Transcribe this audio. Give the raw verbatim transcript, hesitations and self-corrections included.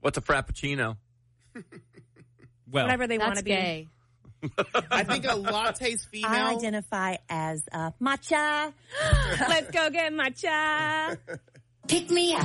What's a frappuccino? Well, whatever they want That's to be. gay. I think a latte's female. I identify as uh, matcha. Let's go get matcha. Pick me up.